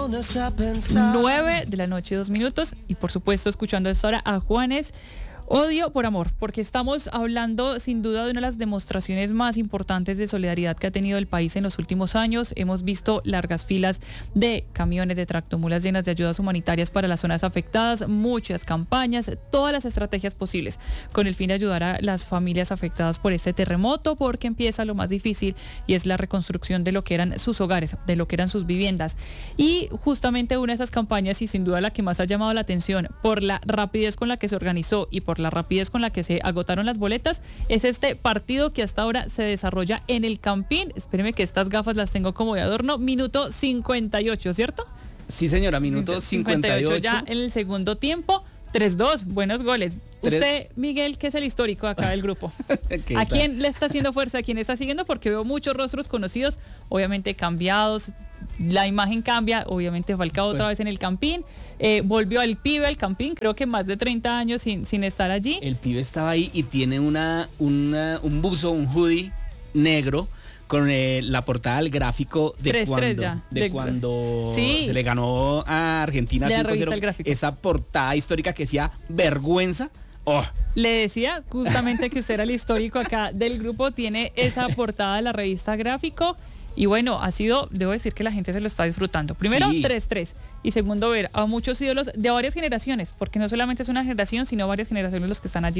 9 de la noche, 2 minutos, y por supuesto escuchando a esta hora a Juanes. Odio por amor, porque estamos hablando sin duda de una de las demostraciones más importantes de solidaridad que ha tenido el país en los últimos años. Hemos visto largas filas de camiones, de tractomulas llenas de ayudas humanitarias para las zonas afectadas, muchas campañas, todas las estrategias posibles con el fin de ayudar a las familias afectadas por este terremoto, porque empieza lo más difícil y es la reconstrucción de lo que eran sus hogares, de lo que eran sus viviendas. Y justamente una de esas campañas, y sin duda la que más ha llamado la atención por la rapidez con la que se organizó y por la rapidez con la que se agotaron las boletas, es este partido que hasta ahora se desarrolla en el Campín. Espéreme que estas gafas las tengo como de adorno. Minuto 58, ¿cierto? Sí, señora, minuto 58. Ya en el segundo tiempo, 3-2, buenos goles. Usted, Miguel, que es el histórico acá del grupo, ¿a quién le está haciendo fuerza? ¿A quién está siguiendo? Porque veo muchos rostros conocidos, obviamente cambiados, la imagen cambia, obviamente Falcao otra vez en el Campín, volvió el pibe al Campín, creo que más de 30 años sin estar allí. El pibe estaba ahí y tiene un buzo, un hoodie negro con la portada del gráfico de cuando sí, se le ganó a Argentina 5-0, esa portada histórica que decía vergüenza. Oh. Le decía justamente que usted era el histórico acá del grupo, tiene esa portada de la revista Gráfico. Y bueno, debo decir que la gente se lo está disfrutando. Primero, sí. 3-3. Y segundo, ver a muchos ídolos de varias generaciones, porque no solamente es una generación, sino varias generaciones los que están allí